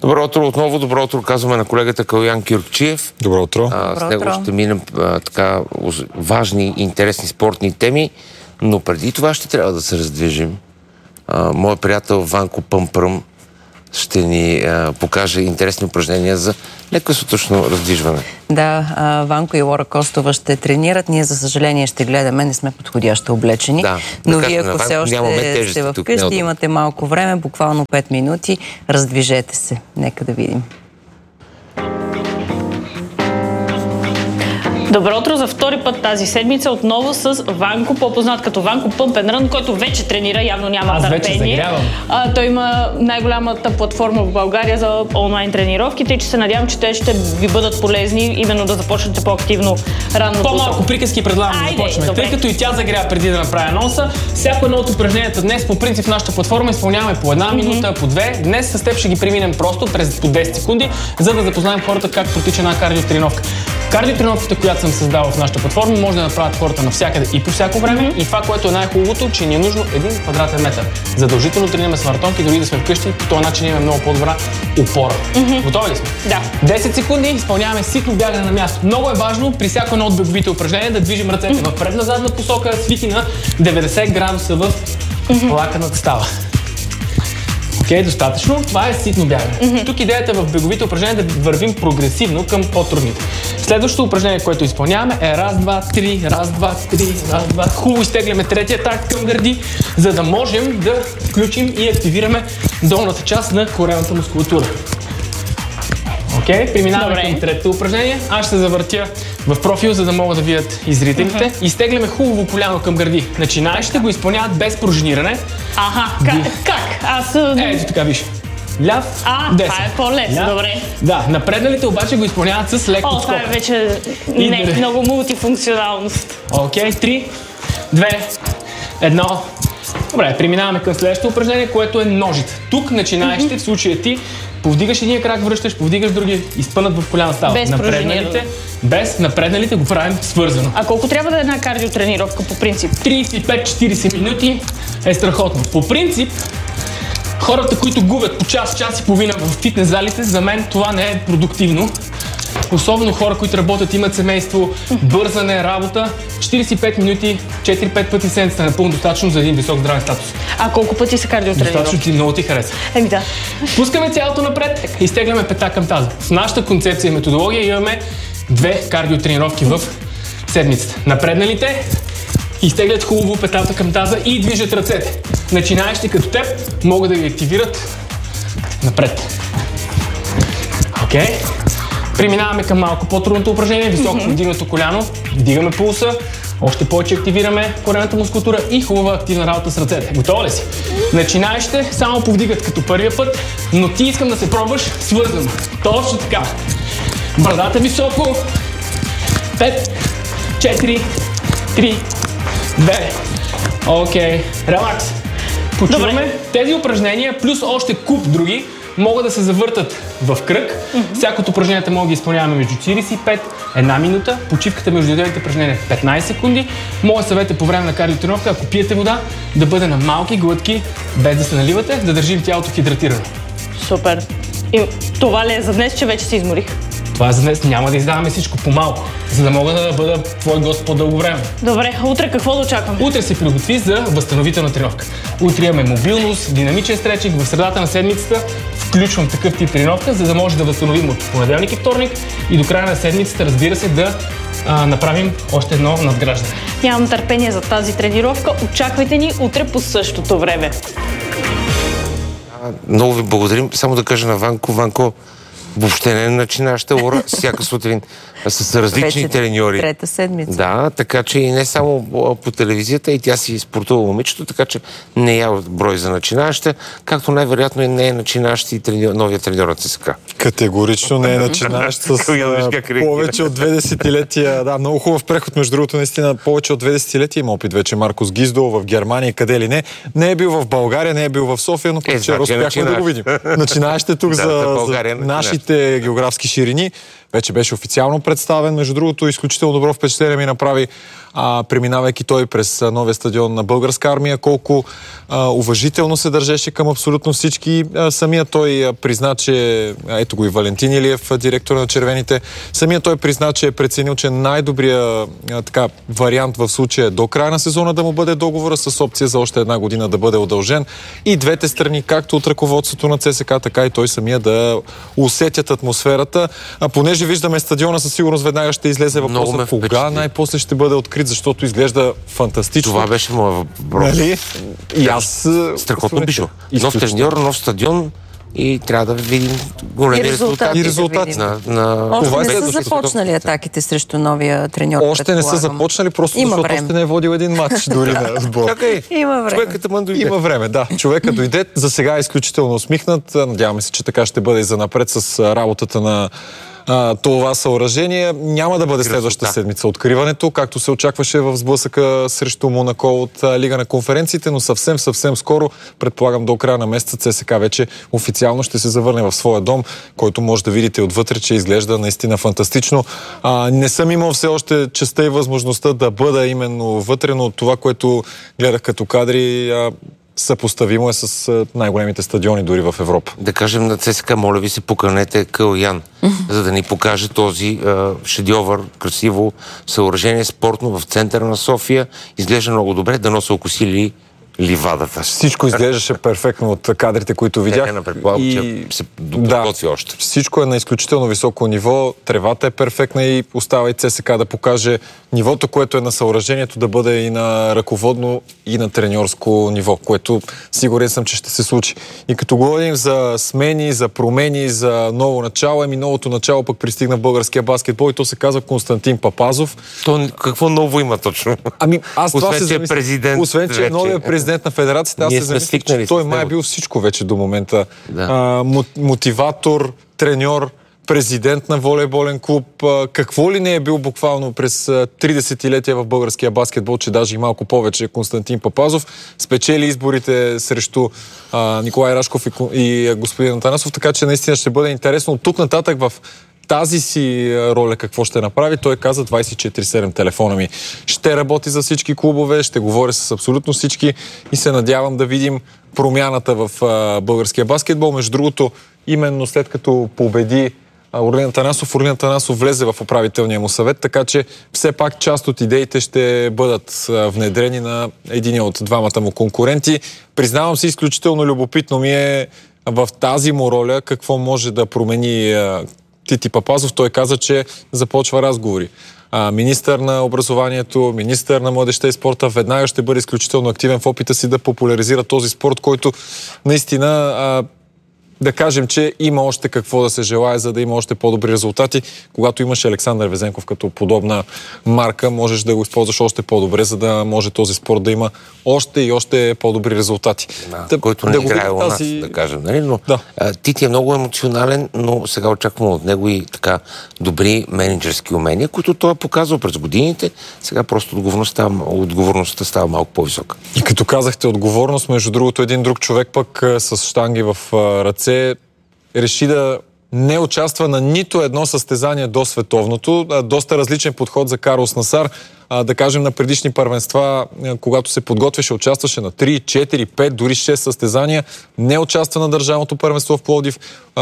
Добро утро отново. Добро утро казваме на колегата Калоян Кюркчиев. Добро утро. С него ще минем така важни и интересни спортни теми, но преди това ще трябва да се раздвижим. Моят приятел Ванко Пъмпръм ще ни покаже интересни упражнения за лекосуточно раздвижване. Да, Ванко и Лора Костова ще тренират. Ние, за съжаление, ще гледаме. Не сме подходящо облечени. Да, но вие, ако все още сте вкъщи, имате малко време, буквално 5 минути. Раздвижете се. Нека да видим. Добро утро за втори път тази седмица, отново с Ванко, по-познат като Ванко Pump and Run, който вече тренира, явно няма търпение. Той има най-голямата платформа в България за онлайн тренировки, тъй че се надявам, че те ще ви бъдат полезни, именно да започнете по-активно рано. По-малко приказки предлагам да започнем. Тъй като и тя загря преди да направя анонса, всяко едно от упражненията днес по принцип в нашата платформа изпълняваме по една минута, по две. Днес с теб ще ги преминем просто през по 10 секунди, за да запознаем хората как протича една кардиотренировка. Кардиотренировката, която съм създал в нашата платформа, може да направят хората навсякъде и по всяко време. И това, което е най-хубавото, че ни е нужно 1 квадратен метър. Задължително тренираме с маратонки, дори да сме вкъщи, по този начин имаме много по-добра опора. Готови ли сме? Да. 10 секунди изпълняваме ситно бягане на място. Много е важно при всяко едно от беговите упражнения да движим ръцете в предна-задна посока, свити на 90 градуса в лаканата става. Окей, достатъчно. Това е ситно бягане. Тук идеята в беговите упражнения да вървим прогресивно към по-трудните. Следващото упражнение, което изпълняваме е раз, два, три, раз, два, три, раз, два. Хубаво изтегляме третия так към гърди, за да можем да включим и активираме долната част на коремната мускулатура. Окей, преминаваме към третото упражнение. Аз ще се завъртя в профил, за да могат да видят и зрителите. Изтегляме хубаво коляно към гърди. Начинаещите го изпълняват без пружиниране. Как? Ето така, виж. Ляв, десен. Това е по-лесно, добре. Да, напредналите обаче го изпълняват с лек подскок. Това е вече много мултифункционалност. Окей, 3, 2, 1. Добре, преминаваме към следващото упражнение, което е ножите. Тук начинаещите, в случая ти, повдигаш едния крак, връщаш, повдигаш другия, изпънат в коляна става. Без пружиниране. Без напредналите го правим свързано. А колко трябва да е една кардиотренировка по принцип? 35-40 минути е страхотно. По принцип, хората, които губят по час и половина в фитнес залите, за мен това не е продуктивно. Особено хора, които работят, имат семейство, бързане, работа. 45 минути, 4-5 пъти седмицата е напълно достатъчно за един висок здравен статус. А колко пъти са кардиотренировки? Достатъчно, много ти хареса. Да. Пускаме цялото напред, изтегляме пета към таза. В нашата концепция и методология имаме 2 кардиотренировки в седмицата. Напредналите изтеглят хубаво петата към таза и движат ръцете. Начинаещи като теб могат да ги активират напред. Окей? Преминаваме към малко по-трудното упражнение, високо вдигнато коляно, вдигаме пулса, още повече активираме коремната мускулатура и хубава активна работа с ръцете. Готова ли си? Начинаещите само повдигат като първия път, но ти искам да се пробваш свързано. Точно така. Брадата високо. 5, 4, 3, 2. Окей. Релакс. Почуваме. Тези упражнения плюс още куп други могат да се завъртат в кръг. Всяко от упражненията може да ги изпълняваме между 45, 1 минута. Почивката между отделните упражнения 15 секунди. Моят съвет е по време на кардиотренировка, ако пиете вода, да бъде на малки глътки, без да се наливате, да държим тялото хидратирано. Супер. И това ли е за днес, че вече се изморих? Това е за днес. Няма да издаваме всичко по-малко, за да мога да бъда твой гост по-дълго време. Добре, утре какво да очакваме? Утре се приготви за възстановителна тренировка. Утре имаме мобилност, динамичен стречинг. В средата на седмицата включвам такъв тип тренировка, за да може да възстановим от понеделник и вторник и до края на седмицата, разбира се, да направим още едно надграждане. Нямам търпение за тази тренировка. Очаквайте ни утре по същото време. Много ви благодарим. Само да кажа на Ванко, въобще не начинаща Лора, всяка сутрин с различни треньори. Трета седмица. Да, така че и не само по телевизията, и тя си спортува момичето, така че не е брой за начинаща, както най-вероятно и не е начинащ и новия треньор от ЦСКА. Категорично не е начинащ с повече от 2 десетилетия. Да, много хубав преход, между другото, наистина повече от 2 десетилетия има опит вече Маркос Гиздо в Германия, къде ли не. Не е бил в България, не е бил в София, но вчера успяхме да го видим. Начинаещ тук за нашите географски ширини. вече беше официално представен. Между другото, изключително добро впечатление ми направи, преминавайки той през новия стадион на Българска армия, колко уважително се държеше към абсолютно всички. Самия той призна, че ето го и Валентин Илиев, директор на Червените, самия той призна, че е преценил, че най-добрият вариант в случая е до края на сезона да му бъде договора с опция за още една година да бъде удължен. И двете страни, както от ръководството на ЦСКА, така и той самия да усетят атмосферата. Понеже виждаме стадиона, със сигурност веднага ще излезе въпросът кога най-после ще бъде открит, защото изглежда фантастично. Това беше моят въпрос. Нали? И аз... Страхотно биш. Нов треньор, нов стадион и трябва да видим големи резултати. Още не са започнали атаките срещу новия треньор. Още не са започнали, просто защото още не е водил един матч дори на отбор. Има време. Има време, да. Човека дойде, за сега е изключително усмихнат. Надяваме се, че така ще бъде и занапред с работата на това съоръжение. Няма да бъде следващата седмица откриването, както се очакваше в сблъсъка срещу Монако от Лига на конференциите, но съвсем скоро, предполагам до края на месеца, ЦСКА вече официално ще се завърне в своя дом, който може да видите отвътре, че изглежда наистина фантастично. Не съм имал все още честта и възможността да бъда именно вътре, но това, което гледах като кадри, съпоставимо е с най-големите стадиони дори в Европа. Да кажем на ЦСКА, моля ви се, поканете Кълян, за да ни покаже този шедьовър, красиво съоръжение, спортно в центъра на София. Изглежда много добре, дано са окосили ливадата. Всичко изглеждаше перфектно от кадрите, които видях. Че се подготви още. Всичко е на изключително високо ниво, тревата е перфектна и остава и ЦСКА да покаже нивото, което е на съоръжението, да бъде и на ръководно, и на треньорско ниво, което сигурен съм, че ще се случи. И като говорим за смени, за промени, за ново начало, новото начало пък пристигна в българския баскетбол и то се казва Константин Папазов. То какво ново има точно? Аз това се замислих. Президент. Освен, че е новият президент на федерацията, аз се замислих, че той май е бил всичко вече до момента. Да. Мотиватор, треньор, президент на волейболен клуб. Какво ли не е бил буквално през 30-летия в българския баскетбол, че даже и малко повече Константин Папазов. Спечели изборите срещу Николай Рашков и господин Атанасов, така че наистина ще бъде интересно. От тук нататък в тази си роля какво ще направи, той каза 24/7 телефона ми. Ще работи за всички клубове, ще говоря с абсолютно всички и се надявам да видим промяната в българския баскетбол. Между другото, именно след като победи Орлин Атанасов влезе в управителния му съвет, така че все пак част от идеите ще бъдат внедрени на един от двамата му конкуренти. Признавам си, изключително любопитно ми е в тази му роля какво може да промени Тити Папазов. Той каза, че започва разговори. Министър на образованието, министър на младежта и спорта веднага ще бъде изключително активен в опита си да популяризира този спорт, който наистина да кажем, че има още какво да се желае, за да има още по-добри резултати. Когато имаш Александър Везенков като подобна марка, можеш да го използваш още по-добре, за да може този спорт да има още и още по-добри резултати. Който не играе у нас, да кажем. Нали? Но, Тити е много емоционален, но сега очакваме от него и така добри менеджерски умения, които той е показал през годините. Сега просто отговорността става малко по-висока. И като казахте отговорност, между другото, един друг човек пък с щанги в ръце реши да не участва на нито едно състезание до световното. Доста различен подход за Карлос Насар. Да кажем, на предишни първенства, когато се подготвяше, участваше на 3, 4, 5, дори 6 състезания. Не участва на държавното първенство в Пловдив.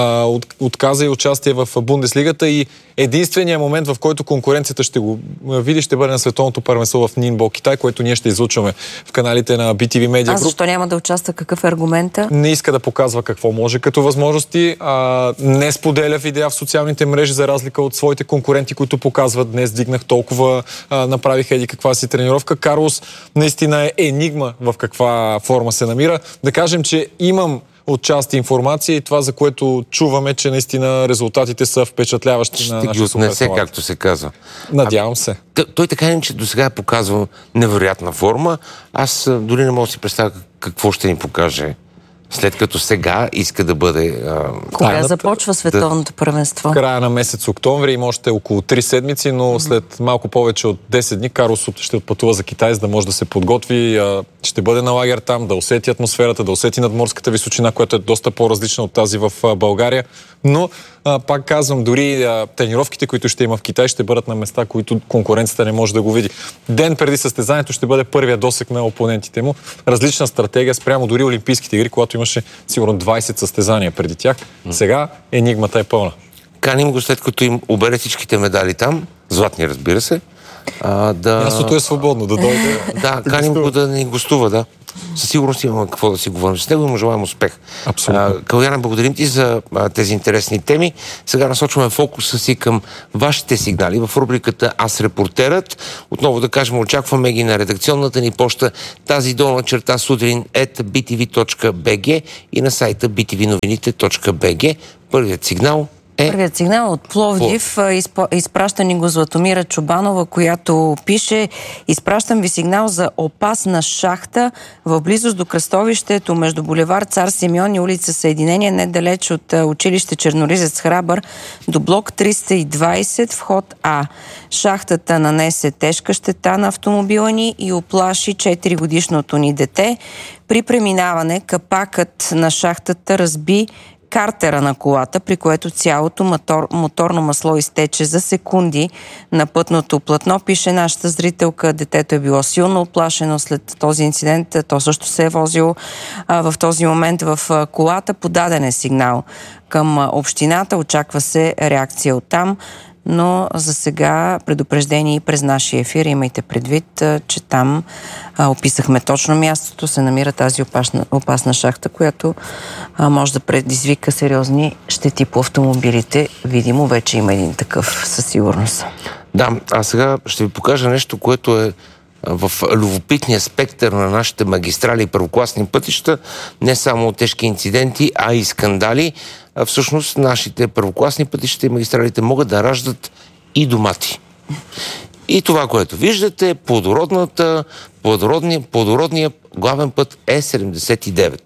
Отказа и участие в Бундеслигата и единственият момент, в който конкуренцията ще го види, ще бъде на световното първенство в Нинбо, Китай, което ние ще излучваме в каналите на BTV Media Group. А защо няма да участва? Какъв е аргумента? Не иска да показва какво може като възможности. Не споделя видеа в социалните мрежи, за разлика от своите конкуренти, които показват днес дигнах толкова, направих еди каква си тренировка. Карлос наистина е енигма в каква форма се намира. Да кажем, че имам отчасти информация и това, за което чуваме, че наистина резултатите са впечатляващи на нашия суперсмарт. Ще ги отнесе, както се казва. Надявам се. Той така не, че до сега е показвал невероятна форма. Аз дори не мога да си представя какво ще ни покаже, след като сега иска да бъде... Кога започва световното първенство? Края на месец октомври, има още около 3 седмици, но след малко повече от 10 дни Карлос ще отпътува за Китай, за да може да се подготви. Ще бъде на лагер там, да усети атмосферата, да усети надморската височина, която е доста по-различна от тази в България. Но Пак казвам, дори тренировките, които ще има в Китай, ще бъдат на места, които конкуренцията не може да го види. Ден преди състезанието ще бъде първия досег на опонентите му. Различна стратегия спрямо дори Олимпийските игри, когато имаше сигурно 20 състезания преди тях. Сега енигмата е пълна. Каним го, след като им обере всичките медали там, златни, разбира се. Мястото е свободно, да дойде. Да, каним го да ни гостува, да. Със сигурност имаме какво да си говорим с него и му желаем успех. Абсолютно. Калояне, благодарим ти за тези интересни теми. Сега насочваме фокуса си към вашите сигнали в рубриката Аз репортерът. Отново да кажем, очакваме ги на редакционната ни поща тази / сутрин @btv.bg и на сайта btvnovinite.bg. Първият сигнал Първият сигнал от Пловдив. Изпраща ни го Златомира Чобанова, която пише: изпращам ви сигнал за опасна шахта в близост до кръстовището между булевард Цар Симеон и улица Съединение, недалеч от училище Черноризец Храбър, до блок 320, вход А. Шахтата нанесе тежка щета на автомобила ни и оплаши 4-годишното ни дете. При преминаване капакът на шахтата разби картера на колата, при което цялото моторно масло изтече за секунди на пътното платно. Пише нашата зрителка, детето е било силно оплашено след този инцидент. То също се е возило в този момент в колата. Подаден е сигнал към общината. Очаква се реакция оттам. Но за сега предупреждение и през нашия ефир. Имайте предвид, че там описахме точно мястото, се намира тази опасна шахта, която може да предизвика сериозни щети по автомобилите. Видимо, вече има един такъв със сигурност. Да, а сега ще ви покажа нещо, което е в любопитния спектър на нашите магистрали и първокласни пътища. Не само тежки инциденти, а и скандали. Всъщност нашите първокласни пътища и магистралите могат да раждат и домати. И това, което виждате, плодородния главен път Е79.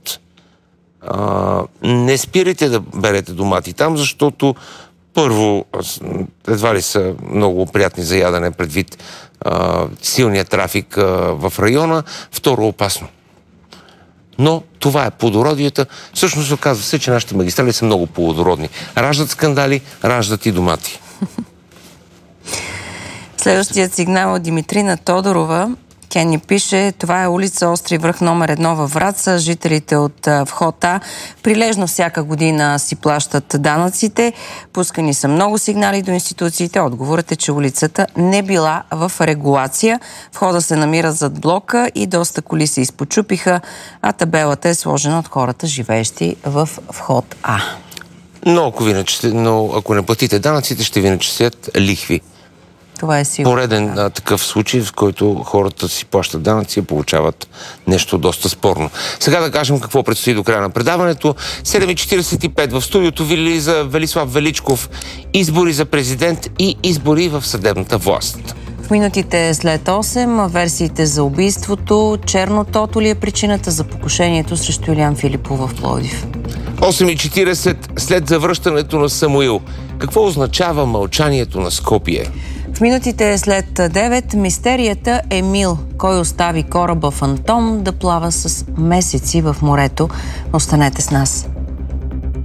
Не спирайте да берете домати там, защото първо, едва ли са много приятни за ядене предвид силния трафик в района, второ опасно. Но това е плодородията. Всъщност оказва се, че нашите магистрали са много плодородни. Раждат скандали, раждат и домати. Следващият сигнал от Димитрина Тодорова. Тя ни пише: това е улица Остри връх номер 1 във Враца. Жителите от вход А прилежно всяка година си плащат данъците. Пускани са много сигнали до институциите. Отговорът е, че улицата не била в регулация. Входа се намира зад блока и доста коли се изпочупиха, а табелата е сложена от хората, живеещи в вход А. Но ако не платите данъците, ще ви начислят лихви. Това е сигурно. Пореден такъв случай, в който хората си плащат данъци и получават нещо доста спорно. Сега да кажем какво предстои до края на предаването. 7:45 в студиото влиза Велислав Величков. Избори за президент и избори в съдебната власт. В минутите след 8 версиите за убийството. Черно тото ли е причината за покушението срещу Илиян Филипов в Пловдив? 8:40 след завръщането на Самуил. Какво означава мълчанието на Скопие? В минутите след 9 мистерията Емил. Кой остави кораба Фантом да плава с месеци в морето? Останете с нас.